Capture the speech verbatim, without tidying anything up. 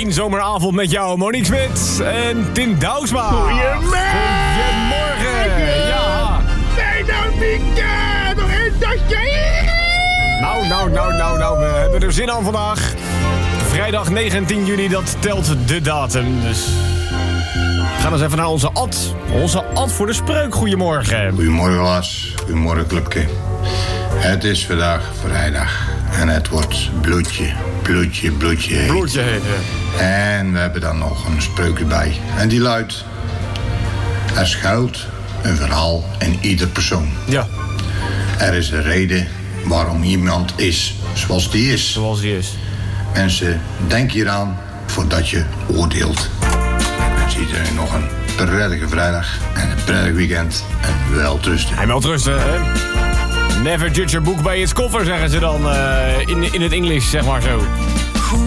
één zomeravond met jou, Monique Smit en Tim Douwsma. Goedemorgen. Goedemorgen. Ja. Bijna weekend. Nog één dagje. Nou, nou, nou, nou, nou, we hebben er zin aan vandaag. Vrijdag negentien juni, dat telt de datum, dus... We gaan eens even naar onze Ad. Onze Ad voor de spreuk. Goedemorgen. Goedemorgen, Lars. Goedemorgen, clubje. Het is vandaag vrijdag. En het wordt bloedje, bloedje, bloedje heet. Bloedje heet, ja. En we hebben dan nog een spreuk erbij. En die luidt... Er schuilt een verhaal in ieder persoon. Ja. Er is een reden waarom iemand is zoals die is. Zoals die is. Mensen, denk hieraan voordat je oordeelt. En ziet er nog een prettige vrijdag en een prettig weekend. En wel trusten. Hij wel trusten, hè? Never judge a book by its cover, zeggen ze dan uh, in, in het Engels, zeg maar zo.